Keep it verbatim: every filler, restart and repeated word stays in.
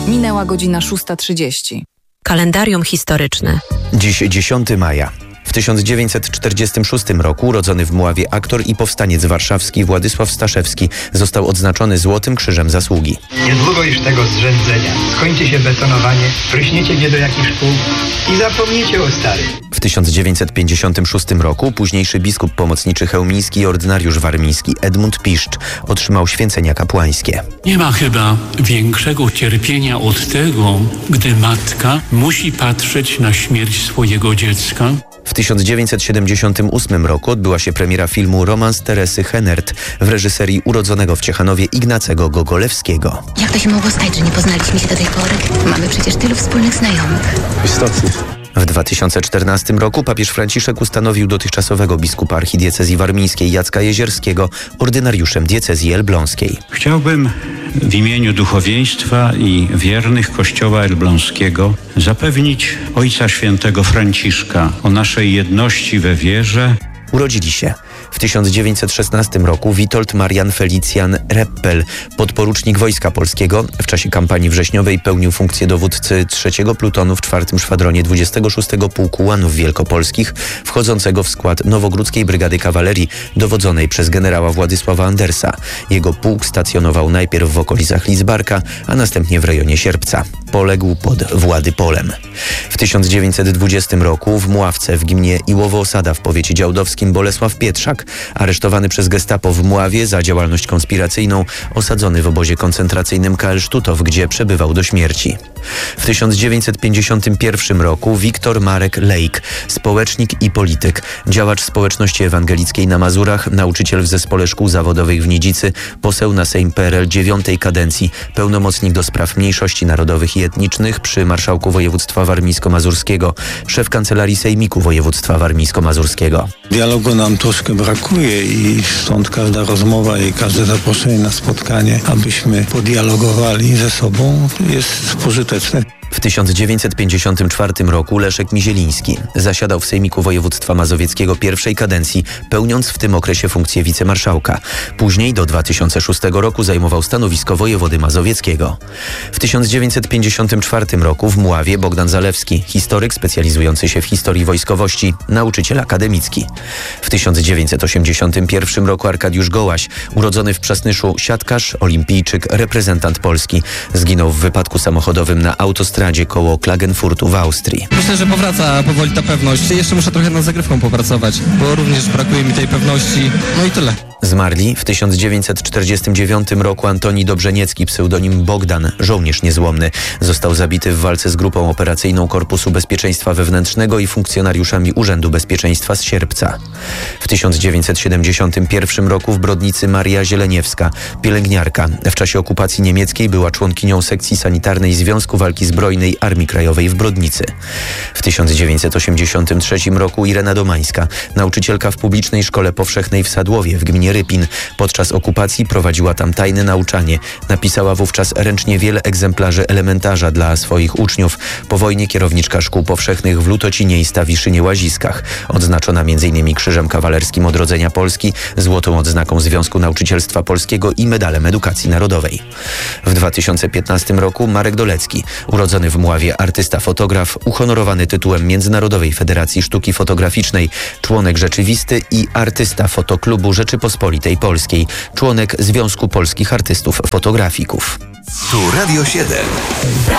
Minęła godzina szósta trzydzieści. Kalendarium historyczne. Dziś dziesiątego maja. W tysiąc dziewięćset czterdziestym szóstym roku urodzony w Mławie aktor i powstaniec warszawski Władysław Staszewski został odznaczony Złotym Krzyżem Zasługi. Niedługo już tego zrzędzenia. Skończy się betonowanie, pryśniecie nie do jakichś szkół i zapomniecie o starym. W tysiąc dziewięćset pięćdziesiątym szóstym roku późniejszy biskup pomocniczy chełmiński i ordynariusz warmiński Edmund Piszcz otrzymał święcenia kapłańskie. Nie ma chyba większego cierpienia od tego, gdy matka musi patrzeć na śmierć swojego dziecka. W tysiąc dziewięćset siedemdziesiątym ósmym roku odbyła się premiera filmu Romans Teresy Henert w reżyserii urodzonego w Ciechanowie Ignacego Gogolewskiego. Jak to się mogło stać, że nie poznaliśmy się do tej pory? Mamy przecież tylu wspólnych znajomych. Istotnie. W dwa tysiące czternastym roku papież Franciszek ustanowił dotychczasowego biskupa archidiecezji warmińskiej Jacka Jezierskiego ordynariuszem diecezji elbląskiej. Chciałbym w imieniu duchowieństwa i wiernych Kościoła elbląskiego zapewnić Ojca Świętego Franciszka o naszej jedności we wierze. Urodzili się w tysiąc dziewięćset szesnastym roku Witold Marian Felicjan Reppel, podporucznik Wojska Polskiego. W czasie kampanii wrześniowej pełnił funkcję dowódcy trzeciego plutonu w czwartym szwadronie dwudziestego szóstego Pułku Łanów Wielkopolskich, wchodzącego w skład Nowogródzkiej Brygady Kawalerii, dowodzonej przez generała Władysława Andersa. Jego pułk stacjonował najpierw w okolicach Lidzbarka, a następnie w rejonie Sierpca. Poległ pod Władysławem. W tysiąc dziewięćset dwudziestym roku w Mławce w gminie Iłowo-Osada w powiecie działdowskim Bolesław Pietrzak, aresztowany przez gestapo w Mławie za działalność konspiracyjną, osadzony w obozie koncentracyjnym K L Sztutow, gdzie przebywał do śmierci. W tysiąc dziewięćset pięćdziesiątym pierwszym roku Wiktor Marek Lejk, społecznik i polityk, działacz społeczności ewangelickiej na Mazurach, nauczyciel w Zespole Szkół Zawodowych w Nidzicy, poseł na Sejm P R L dziewiątej kadencji, pełnomocnik do spraw mniejszości narodowych i etnicznych przy Marszałku Województwa Warmińsko-Mazurskiego, szef Kancelarii Sejmiku Województwa Warmińsko-Mazurskiego. Dialogu nam troszkę brakuje i stąd każda rozmowa i każde zaproszenie na spotkanie, abyśmy podialogowali ze sobą, jest pożyteczne. W tysiąc dziewięćset pięćdziesiątym czwartym roku Leszek Mizieliński zasiadał w Sejmiku Województwa Mazowieckiego pierwszej kadencji, pełniąc w tym okresie funkcję wicemarszałka. Później do dwa tysiące szóstego roku zajmował stanowisko wojewody mazowieckiego. W tysiąc dziewięćset pięćdziesiątym czwartym roku w Mławie Bogdan Zalewski, historyk specjalizujący się w historii wojskowości, nauczyciel akademicki. W tysiąc dziewięćset osiemdziesiątym pierwszym roku Arkadiusz Gołaś, urodzony w Przasnyszu, siatkarz, olimpijczyk, reprezentant Polski. Zginął w wypadku samochodowym na autostradzie koło Klagenfurtu w Austrii. Myślę, że powraca powoli ta pewność. Jeszcze muszę trochę nad zagrywką popracować, bo również brakuje mi tej pewności. No i tyle. Zmarli w tysiąc dziewięćset czterdziestym dziewiątym roku Antoni Dobrzeniecki, pseudonim Bogdan, żołnierz niezłomny. Został zabity w walce z grupą operacyjną Korpusu Bezpieczeństwa Wewnętrznego i funkcjonariuszami Urzędu Bezpieczeństwa z Sierpca. W tysiąc dziewięćset siedemdziesiątym pierwszym roku w Brodnicy Maria Zieleniewska, pielęgniarka. W czasie okupacji niemieckiej była członkinią sekcji sanitarnej Związku Walki Zbrojnej Armii Krajowej w Brodnicy. W tysiąc dziewięćset osiemdziesiątym trzecim roku Irena Domańska, nauczycielka w publicznej szkole powszechnej w Sadłowie w gminie Rypin. Podczas okupacji prowadziła tam tajne nauczanie. Napisała wówczas ręcznie wiele egzemplarzy elementarza dla swoich uczniów. Po wojnie kierowniczka szkół powszechnych w Lutocinie i Stawiszynie-Łaziskach. Odznaczona między innymi Krzyżem Kawalerskim Odrodzenia Polski, Złotą Odznaką Związku Nauczycielstwa Polskiego i Medalem Edukacji Narodowej. W dwa tysiące piętnastym roku Marek Dolecki, urodzony w Mławie artysta fotograf, uhonorowany tytułem Międzynarodowej Federacji Sztuki Fotograficznej, członek rzeczywisty i artysta Fotoklubu Rzeczypospolitej Polskiej, członek Związku Polskich Artystów Fotografików. Tu Radio siedem.